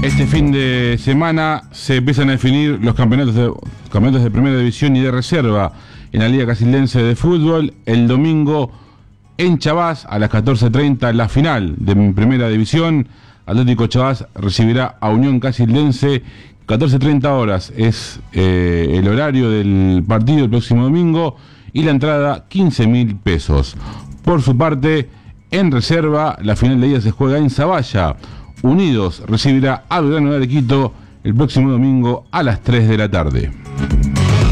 Este fin de semana se empiezan a definir los campeonatos de primera división y de reserva en la Liga Casildense de Fútbol. El domingo en Chavás a las 14:30 la final de primera división. Atlético Chavás recibirá a Unión Casildense. 14:30 horas es el horario del partido el próximo domingo y la entrada 15.000 pesos. Por su parte, en reserva la final de ella se juega en Zavalla. Unidos recibirá a Belgrano de Arequito el próximo domingo a las 3 de la tarde.